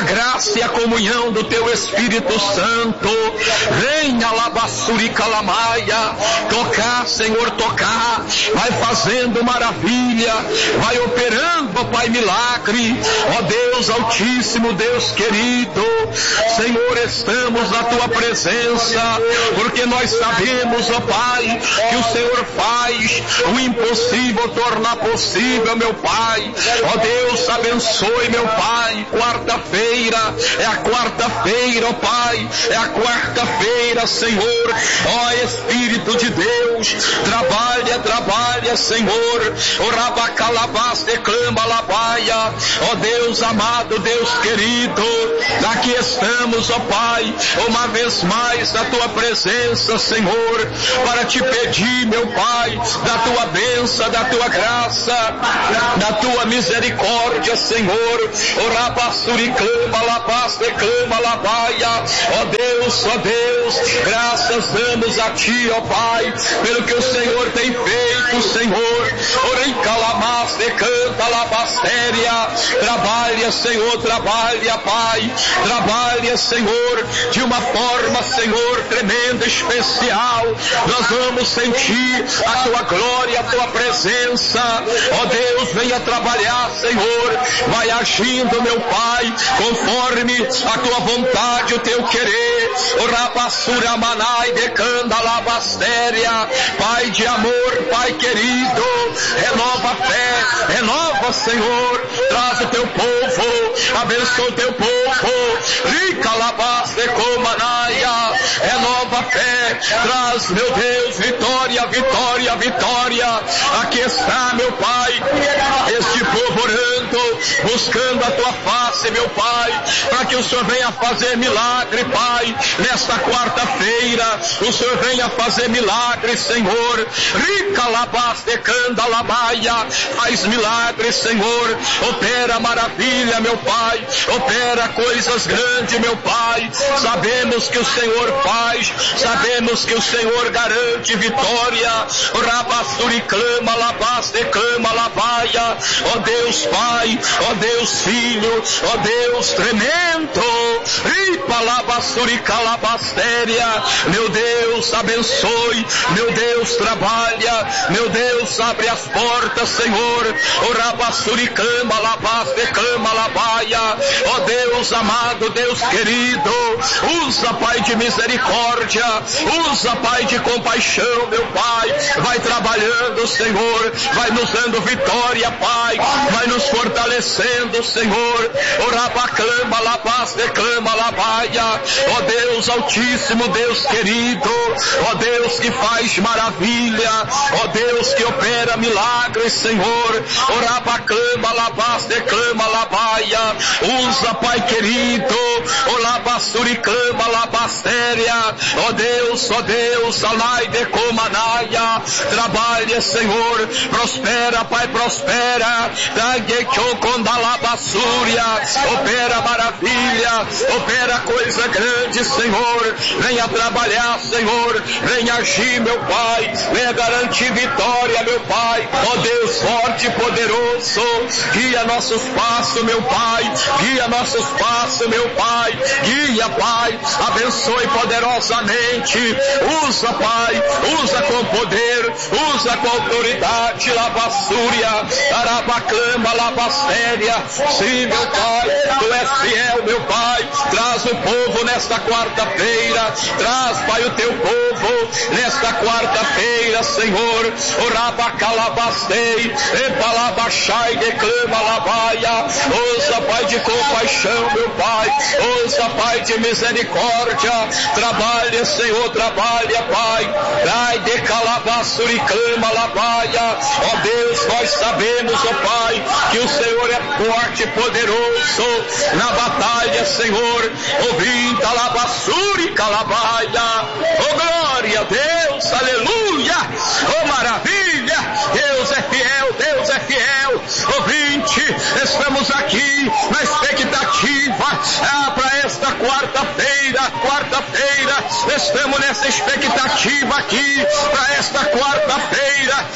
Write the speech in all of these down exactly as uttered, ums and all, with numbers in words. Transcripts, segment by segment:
graça e a comunhão do teu Espírito Santo. Venha, labassurica lamaia, tocar, Senhor, tocar, vai fazendo maravilha, vai operando, ó Pai, milagre, ó Deus Altíssimo, Deus querido. Senhor, estamos na tua presença, porque nós sabemos, ó Pai, que o Senhor faz o impossível tornar possível, meu Pai. Ó Deus, abençoe, meu Pai. Quarta-feira, é a quarta-feira, ó Pai, é a quarta-feira, Senhor. Ó Espírito de Deus, trabalha, trabalha, Senhor. O rabacalabás declama labaia. Ó Deus amado, Deus querido, aqui estamos, ó Pai, uma vez mais na tua presença, Senhor, para te pedir, meu Pai, da tua bênção, da tua graça, da tua misericórdia, Senhor. O rabassuriclama, labás, declama, labaia. Ó Deus, ó Deus, graças damos a ti, ó Pai, pelo que o Senhor tem feito, Senhor. Oricalamás, decanta, labastéria. Trabalha, Senhor, trabalha, Pai. Trabalha, Senhor, de uma forma, Senhor, tremenda, especial. Nós vamos sentir a tua glória, a tua presença. Ó Deus, venha trabalhar, Senhor. Vai agindo, meu Pai, conforme a tua vontade, o teu querer. O rabassura manai decanda labastéria. Pai de amor, Pai querido, renova a fé, renova, Senhor. Traz o teu povo, abençoa o teu povo. Rica labaste comanaia, renova a fé. Traz, meu Deus, vitória, vitória, vitória. Aqui está, meu Pai, este povo orando, buscando a tua face, meu Pai, para que o Senhor venha fazer milagre, Pai, nesta quarta-feira. O Senhor venha fazer milagre, Senhor. Rica labaste canda labaia, faz milagre, Senhor. Opera maravilha, meu Pai, opera coisas grandes, meu Pai. Sabemos que o Senhor faz, sabemos que o Senhor garante vitória. Rabassuri clama, labaste clama, labaia. Ó Deus Pai, ó Deus Filho, ó Deus tremendo. Ripa labassuri calabastéria. Meu Deus, abençoe, meu Deus, trabalha, meu Deus, abre as portas, Senhor. O rabassuri clama, labaste clama, labaia. Ó Deus amado, Deus querido, usa, Pai de misericórdia, usa, Pai de compaixão, meu Pai. Vai trabalhando, Senhor, vai nos dando vitória, Pai, vai nos fortalecendo, Senhor. O rabaclama, labaste clama, labaia. Ó Deus Altíssimo, Deus querido, ó Deus que faz maravilha, ó Deus que opera milagres, Senhor. O rabaclama, labaste clama, labaia. Usa, Pai querido, o labassuri clama, labastéria. Ó Deus, ó Deus, alai de comanaia. Trabalha, Senhor, prospera, Pai, prospera. Dague choconda labassúria, opera maravilha, opera coisa grande, Senhor. Venha trabalhar, Senhor, venha agir, meu Pai, venha garantir vitória, meu Pai. Ó Deus forte e poderoso, guia nossos passos, meu Pai, guia nossos passos, meu Pai, guia, Pai, abençoe poderosamente. Usa, Pai, usa com poder, usa com autoridade, labassúria, arabaclama, labastéria. Sim, meu Pai, tu és fiel, meu Pai. Traz o povo nesta quarta-feira, traz, Pai, o teu povo nesta quarta-feira, Senhor. O rabacalabastei, epalabachai, declama labaia. Usa, Pai, de compaixão, meu Pai, usa, Pai, de misericórdia. Trabalha, Senhor, trabalha, Pai. Trai de calabassuri, clama labaia. Ó Deus, nós sabemos, ó Pai, que o Senhor é forte e poderoso na batalha, Senhor. Ouvinta labassuri, calabaia. Oh glória a Deus, aleluia, oh maravilha. Deus é fiel, Deus é fiel. Ouvinte, estamos aqui na expectativa ah, para esta quarta-feira, quarta-feira, estamos nessa expectativa aqui para esta quarta-feira. Ah,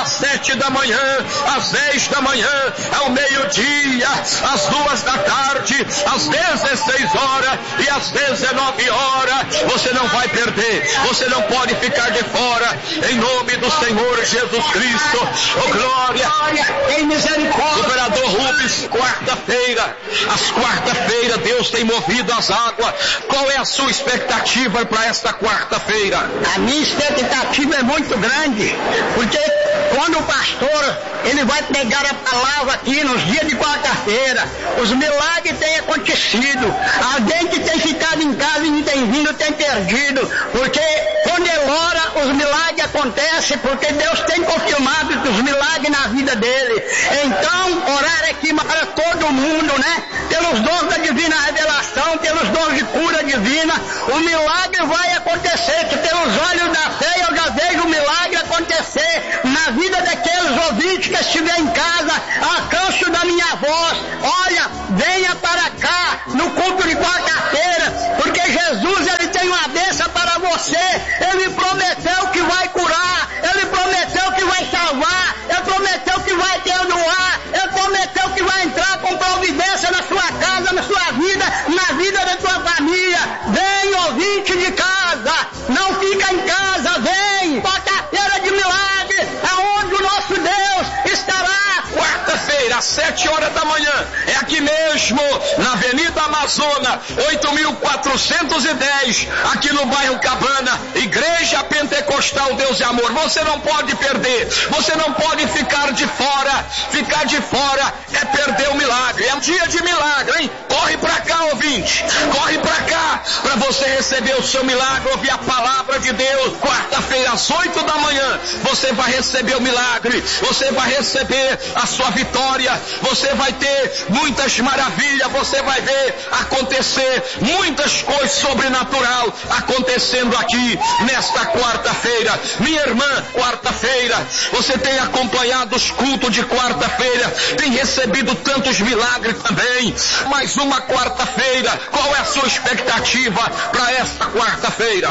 às sete da manhã, às dez da manhã, ao meio-dia, às duas da tarde, às dezesseis horas e às dezenove horas. Você não vai perder, você não pode ficar de fora, em nome do Senhor Jesus Cristo. Oh glória, em misericórdia. Governador Rubens, quarta-feira, às quarta-feira Deus tem movido as águas. Qual é a sua expectativa para esta quarta-feira? A minha expectativa é muito grande, porque quando o pastor ele vai pregar a palavra aqui nos dias de quarta-feira, os milagres têm acontecido. Alguém que tem ficado em casa e não tem vindo tem perdido, porque quando ele ora os milagres acontecem, porque Deus tem confirmado os milagres na vida dele. Então orar aqui para todo mundo, né? Pelos dons da divina revelação, pelos dons de cura divina, o milagre vai acontecer, que pelos olhos da fé eu já vejo o milagre acontecer na vida daqueles ouvintes que estiver em casa, alcance da minha voz. Olha, venha para cá no culto de quarta-feira, porque Jesus ele tem uma bênção para você. Ele prometeu que vai curar, ele prometeu que vai salvar, ele prometeu que vai perdoar, ele prometeu que vai entrar com providência na sua casa, na sua vida, na vida da sua família. Vem, ouvinte de casa, não fica em casa, vem. Quarta-feira de milagre, aonde o nosso Deus estará. Quarta-feira, às sete horas da manhã, é aqui mesmo, na Avenida Amazônia, oito mil quatrocentos e dez, aqui no bairro Cabana, Igreja Pentecostal Deus e Amor. Você não pode perder, você não pode ficar de fora. Ficar de fora é perder o milagre. É um dia de milagre, hein? Corre pra cá, ouvinte, corre pra cá, pra você receber o seu milagre, ouvir a palavra de Deus. Quarta-feira, às oito da manhã, você vai receber o milagre, você vai receber a sua vitória, você vai ter muitas maravilhas, você vai ver acontecer muitas coisas sobrenatural acontecendo aqui nesta quarta-feira. Minha irmã, quarta-feira, você tem acompanhado os cultos de quarta-feira, tem recebido tantos milagres também. Mais uma quarta-feira, qual é a sua expectativa para esta quarta-feira?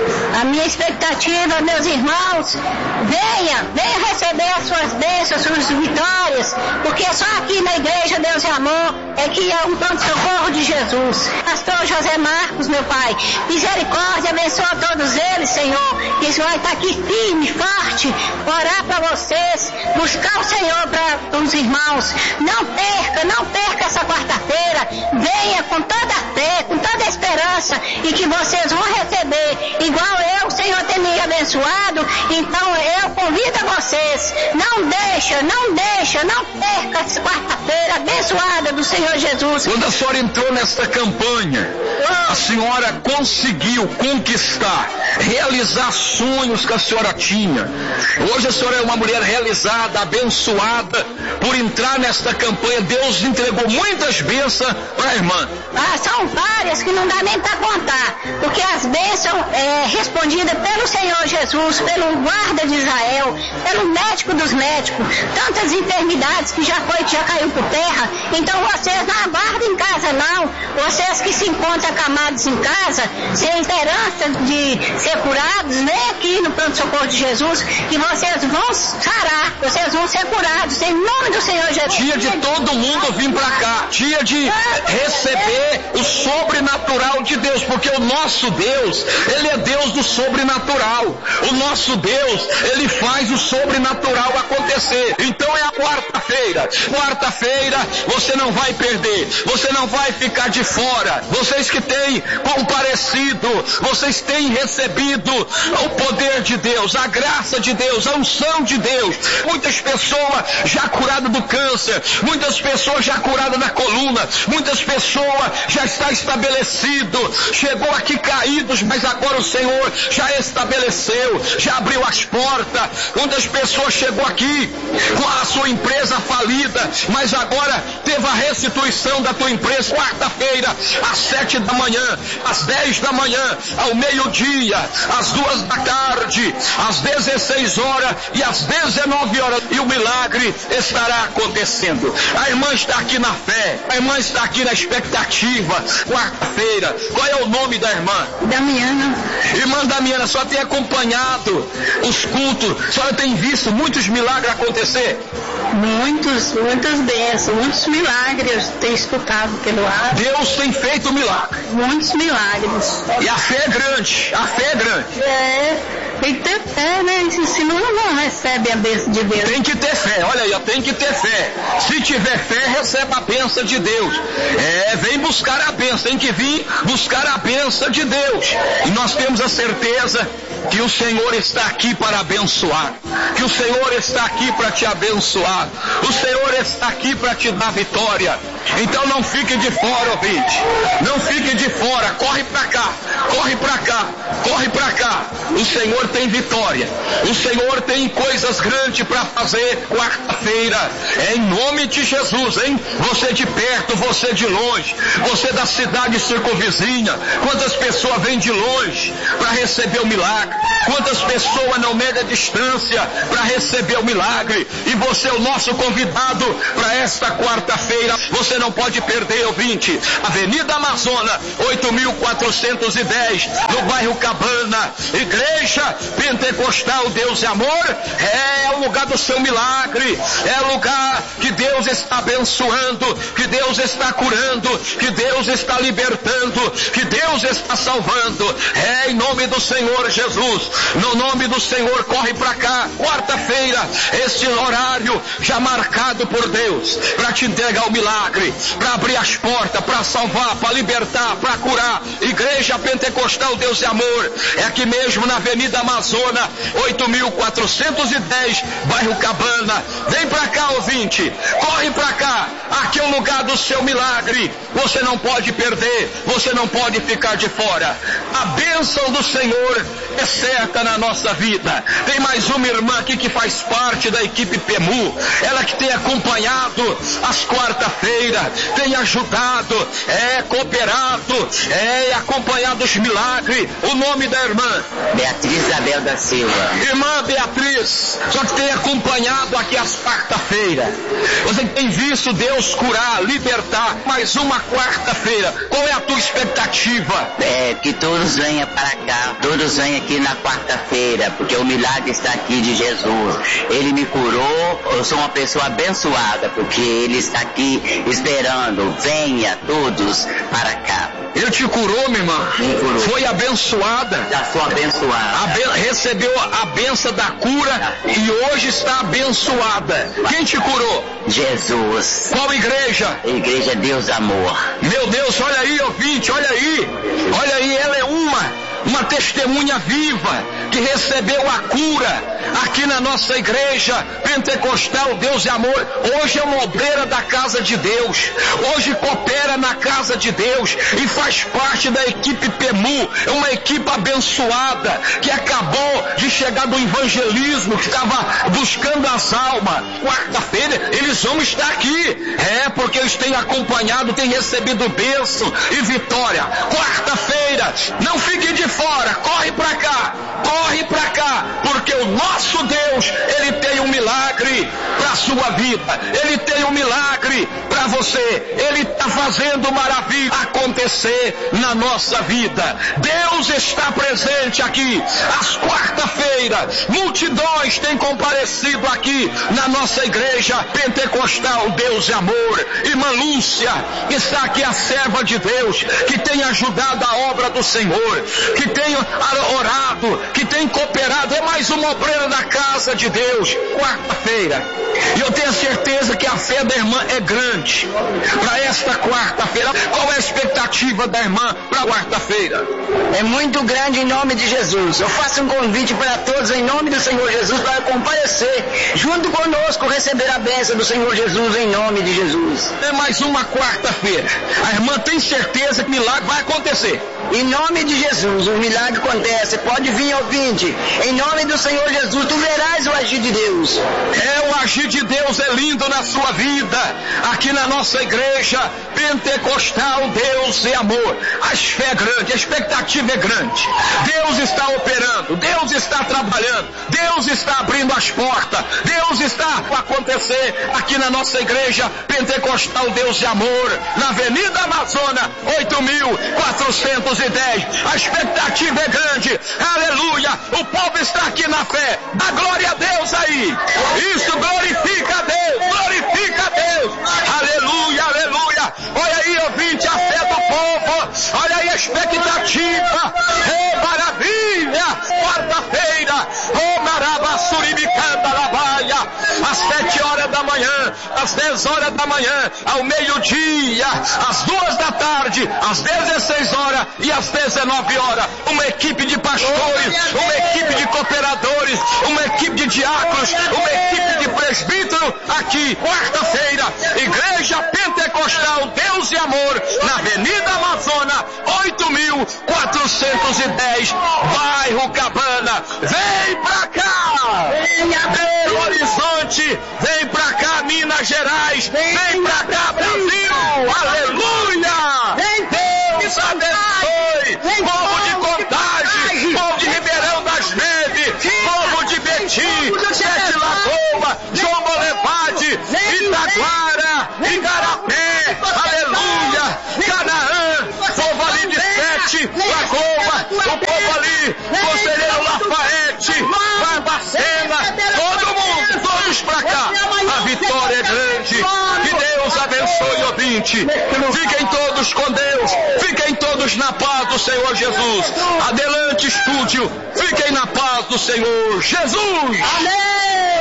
A minha expectativa, meus irmãos, venha, venha receber as suas bênçãos, as suas vitórias, porque só aqui na Igreja Deus e Amor é que é um pronto-socorro de Jesus. Pastor José Marcos, meu Pai, misericórdia, abençoa todos eles, Senhor, que isso vai estar aqui firme, forte, orar para vocês, buscar o Senhor para os irmãos. Não perca, não perca essa quarta-feira, venha com toda a fé, com toda a esperança, e que vocês vão receber, igual eu, o Senhor tem me abençoado. Então eu convido a vocês, não deixa, não deixa, não perca essa quarta-feira abençoada do Senhor Jesus. Quando a senhora entrou nesta campanha, a senhora conseguiu conquistar, realizar sonhos que a senhora tinha. Hoje a senhora é uma mulher realizada, abençoada, por entrar nesta campanha. Deus entregou muitas bênçãos para a irmã. Ah, são várias que não dá nem para contar, porque as bênçãos é respondidas pelo Senhor Jesus, pelo guarda de Israel, pelo médico dos médicos, tantas enfermidades que já foi, já caiu por terra. Então vocês não aguardem em casa não, vocês que se encontram acamados em casa, sem esperança de ser curados, vem aqui no pronto-socorro de Jesus, que vocês vão sarar, vocês vão ser curados, em nome do Senhor Jesus. Dia de todo mundo vir pra cá, dia de receber o sobrenatural de Deus, porque o nosso Deus, Ele é Deus do sobrenatural. O nosso Deus, Ele faz o sobrenatural acontecer. Então é a quarta-feira. Quarta-feira você não vai perder, você não vai ficar de fora. Vocês que têm comparecido, vocês têm recebido o poder de Deus, a graça de Deus, a unção de Deus. Muitas pessoas já curadas do câncer, muitas pessoas já curadas da coluna, muitas pessoas já está estabelecido, chegou aqui caídos, mas agora o Senhor já estabeleceu, já abriu as portas. Muitas pessoas chegou aqui com a sua empresa falida, mas agora teve a restituição da tua empresa. Quarta-feira, às sete da manhã, às dez da manhã, ao meio-dia, às duas da tarde, às dezesseis horas e às dezenove horas, e o milagre estará acontecendo. A irmã está aqui na fé, a irmã está aqui na expectativa. Quarta-feira, qual é o nome da irmã? Damiana. Irmã Damiana, só tem acompanhado acompanhado os cultos, a senhora tem visto muitos milagres acontecer? Muitos, muitas bênçãos, muitos milagres tem escutado pelo ar. Deus tem feito milagre. Muitos milagres. E a fé é grande, a fé é grande. É, tem que ter fé, né? Senão não recebe a bênção de Deus. Tem que ter fé, olha aí, tem que ter fé. Se tiver fé, recebe a bênção de Deus. É, vem buscar a bênção, tem que vir buscar a bênção de Deus. E nós temos a certeza que o Senhor está aqui para abençoar, que o Senhor está aqui para te abençoar, o Senhor está aqui para te dar vitória. Então não fique de fora, ouvinte, não fique de fora, corre para cá, corre para cá, corre para cá. O Senhor tem vitória, o Senhor tem coisas grandes para fazer quarta-feira, é em nome de Jesus, hein? Você de perto, você de longe, você da cidade circunvizinha, quantas pessoas vêm de longe para receber o milagre, quantas pessoas não medem a distância para receber o milagre, e você é o nosso convidado para esta quarta-feira. Você não pode perder, ouvinte. Avenida Amazônia, oito mil quatrocentos e dez, no bairro Cabana. Igreja Pentecostal Deus e Amor, é o lugar do seu milagre, é o lugar que Deus está abençoando, que Deus está curando, que Deus está libertando, que Deus está salvando. É em nome do Senhor Jesus, no nome do Senhor, corre para cá, quarta-feira, este horário já marcado por Deus, para te entregar o milagre, para abrir as portas, para salvar, para libertar, para curar. Igreja Pentecostal Deus e Amor, é aqui mesmo na Avenida Amazônia, oito mil quatrocentos e dez, bairro Cabana. Vem para cá, ouvinte, corre para cá, aqui é o lugar do seu milagre. Você não pode perder, você não pode ficar de fora. A bênção do Senhor é certa na nossa vida. Tem mais uma irmã aqui que faz parte da equipe P E M U, ela que tem acompanhado as quarta-feiras, tem ajudado, é cooperado, é acompanhado os milagres. O nome da irmã? Beatriz Isabel da Silva. Irmã Beatriz, só que tem acompanhado aqui as quarta-feiras. Você tem visto Deus curar, libertar. Mais uma quarta-feira. Qual é a tua expectativa? É que todos venham para cá, todos venham aqui na quarta-feira, porque o milagre está aqui de Jesus. Ele me curou, eu sou uma pessoa abençoada, porque Ele está aqui esperando. Venha todos para cá. Ele te curou, minha irmã? Me curou. Foi abençoada? Já sou abençoada. Aben- recebeu a benção da cura e hoje está abençoada. Quem te curou? Jesus. Qual igreja? Igreja Deus Amor. Meu Deus, olha aí, ouvinte, olha aí. Olha aí, ela é uma, uma testemunha viva que recebeu a cura aqui na nossa igreja Pentecostal Deus e Amor. Hoje é uma obreira da casa de Deus. Hoje coopera na casa de Deus e faz parte da equipe P E M U. É uma equipe abençoada que acabou de chegar do evangelismo, que estava buscando as almas. Quarta-feira eles vão estar aqui. É, porque eles têm acompanhado, têm recebido bênção e vitória. Quarta-feira, não fique de fora, corre pra cá, corre pra cá, porque o nosso Deus, Ele tem um milagre pra sua vida, Ele tem um milagre pra você, Ele está fazendo maravilha acontecer na nossa vida. Deus está presente aqui. Às quarta-feiras, multidões têm comparecido aqui na nossa igreja Pentecostal Deus e Amor. Irmã Lúcia está aqui, a serva de Deus, que tem ajudado a obra do Senhor, que tem orado, que tem cooperado. É mais uma obreira da casa de Deus. Quarta-feira, e eu tenho certeza que a fé da irmã é grande para esta quarta-feira. Qual é a expectativa da irmã para quarta-feira? É muito grande em nome de Jesus. Eu faço um convite para todos em nome do Senhor Jesus para comparecer junto conosco, receber a bênção do Senhor Jesus em nome de Jesus. É mais uma quarta-feira. A irmã tem certeza que o milagre vai acontecer. Em nome de Jesus, o milagre acontece. Pode vir, ouvinte. Em nome do Senhor Jesus, tu verás o agir de Deus. É, o agir de Deus é lindo na sua vida. Aqui na nossa igreja Pentecostal Deus e Amor. A fé é grande, a expectativa é grande. Deus está operando, Deus está trabalhando, Deus está abrindo as portas, Deus está a acontecer aqui na nossa igreja Pentecostal Deus e Amor, na Avenida Amazônia. Amazonas, oito mil quatrocentos e dez. A expectativa é grande. Aleluia. O povo está aqui na fé. Dá glória a Deus aí. Isso, glorifica a Deus. Glorifica a Deus. Aleluia, aleluia. Olha aí, ouvinte, a fé do povo. Olha aí a expectativa. Oh, maravilha. Quarta-feira. Oh, Marabasuribicanda Labaia. Às sete horas da manhã, às dez horas da manhã, ao meio-dia, às duas da tarde, às dezesseis horas e às dezenove horas. Uma equipe de pastores, uma equipe de cooperadores, uma equipe de diáconos, uma equipe de presbítero aqui, quarta-feira, Igreja Pentecostal Deus e Amor, na Avenida Amazonas, oito mil quatrocentos e dez, bairro Cabana. Vem pra cá! Belo Horizonte, vem pra cá, Minas Gerais, vem pra cá, Brasil! Aleluia! Deus abençoe! Povo de Contagem, povo de Ribeirão das Neves, povo de Betim, Sete Lagoas, João Bolevade, Itaquara, Igarapé, aleluia! Canaã, povo ali de Sete Lagoas, o povo ali, Conselheiro Lafayette, Barbacena, todo mundo, todos pra cá. A vitória é grande. Que Deus abençoe, ouvinte. Fiquem todos com Deus. Fiquem todos na paz do Senhor Jesus. Adelante, estúdio. Fiquem na paz do Senhor Jesus. Amém.